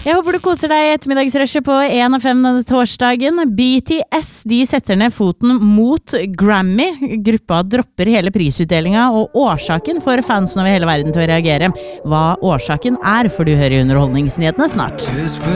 Jeg håper du koser deg i ettermiddagsrushet på 1 og 5 denne torsdagen. BTS, de setter ned foten mot Grammy. Gruppa dropper hele prisutdelingen, og årsaken får fansen over hele verden til å reagere. Hva årsaken er, får du høre i Underholdningsnyhetene snart.